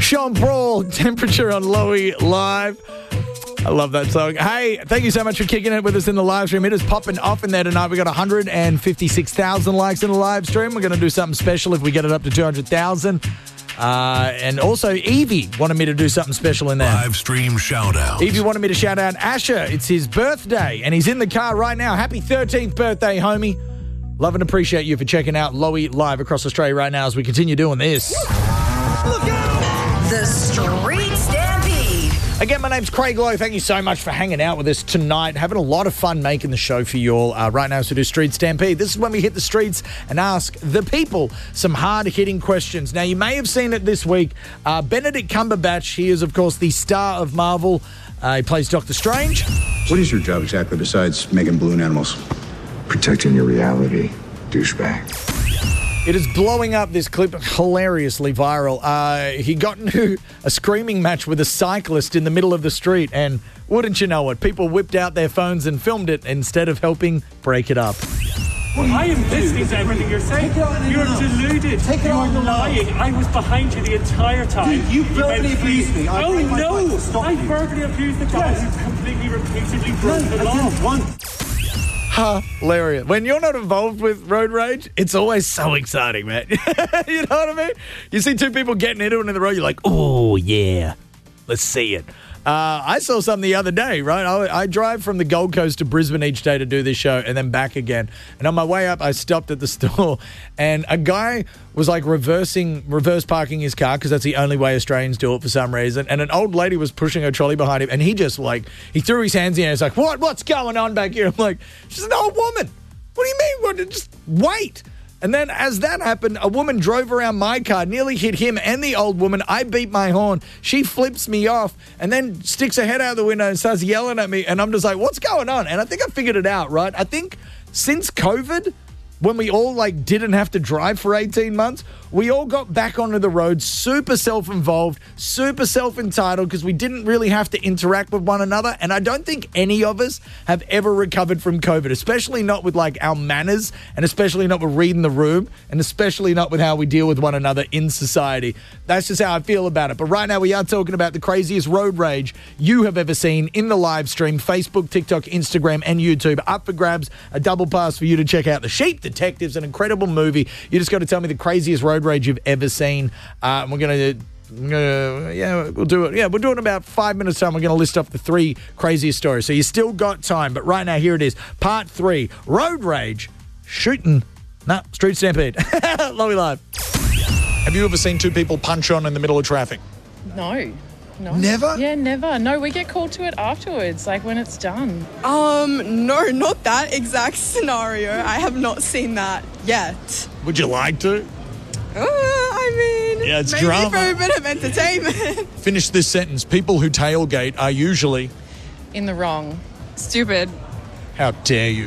Sean Paul, Temperature on Lowy Live. I love that song. Hey, thank you so much for kicking it with us in the live stream. It is popping off in there tonight. We got 156,000 likes in the live stream. We're going to do something special if we get it up to 200,000. And also, Evie wanted me to do something special in there. Live stream shout out. Evie wanted me to shout out Asher. It's his birthday, and he's in the car right now. Happy 13th birthday, homie. Love and appreciate you for checking out Lowy Live across Australia right now as we continue doing this. Look out! The Street Stampede. Again, my name's Craig Lowe. Thank you so much for hanging out with us tonight. Having a lot of fun making the show for you all right now as we do Street Stampede. This is when we hit the streets and ask the people some hard-hitting questions. Now, you may have seen it this week. Benedict Cumberbatch, he is, of course, the star of Marvel. He plays Doctor Strange. What is your job exactly besides making balloon animals? Protecting your reality, douchebag. It is blowing up, this clip, hilariously viral. He got into a screaming match with a cyclist in the middle of the street, and wouldn't you know it, people whipped out their phones and filmed it instead of helping break it up. Well, I am listening to everything you're saying. You're deluded. You are lying. I was behind you the entire time. You verbally abused me. Oh, no. I verbally abused the guy who completely, repeatedly broke the law. Hilarious. When you're not involved with road rage, it's always so exciting, man. You know what I mean? You see two people getting into it in the road, you're like, oh, yeah, let's see it. I saw something the other day, right? I drive from the Gold Coast to Brisbane each day to do this show and then back again. And on my way up, I stopped at the store and a guy was like reverse parking his car because that's the only way Australians do it for some reason. And an old lady was pushing her trolley behind him and he just he threw his hands in the air. He's like, what's going on back here? I'm like, she's an old woman. What do you mean? Just wait. And then as that happened, a woman drove around my car, nearly hit him and the old woman. I beat my horn. She flips me off and then sticks her head out the window and starts yelling at me. And I'm just like, what's going on? And I think I figured it out, right? I think since COVID, when we all didn't have to drive for 18 months, we all got back onto the road super self-involved, super self-entitled because we didn't really have to interact with one another. And I don't think any of us have ever recovered from COVID, especially not with our manners and especially not with reading the room and especially not with how we deal with one another in society. That's just how I feel about it. But right now we are talking about the craziest road rage you have ever seen in the live stream, Facebook, TikTok, Instagram, and YouTube. Up for grabs, a double pass for you to check out The Sheep Detectives, an incredible movie. You just got to tell me the craziest road rage you've ever seen. We'll do it. Yeah, we'll do it in about 5 minutes' time. We're going to list off the 3 craziest stories. So you still got time. But right now, here it is. Part 3, road rage, shooting. Street Stampede. Lowy Live. Have you ever seen two people punch on in the middle of traffic? No. Never? Yeah, never. No, we get called to it afterwards, when it's done. No, not that exact scenario. I have not seen that yet. Would you like to? Yeah, it's maybe drama. for a bit of entertainment. Finish this sentence. People who tailgate are usually... In the wrong. Stupid. How dare you?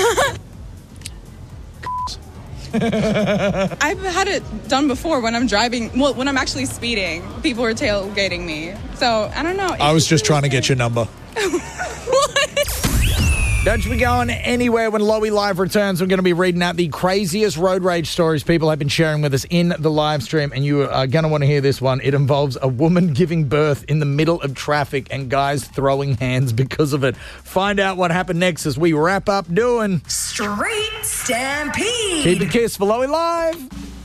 I've had it done before when I'm driving. Well, when I'm actually speeding, people are tailgating me. So, I don't know. I was just trying to get your number. What? Don't you be going anywhere when Lowy Live returns. We're going to be reading out the craziest road rage stories people have been sharing with us in the live stream, and you are going to want to hear this one. It involves a woman giving birth in the middle of traffic and guys throwing hands because of it. Find out what happened next as we wrap up doing Street Stampede. Keep the kiss for Lowy Live.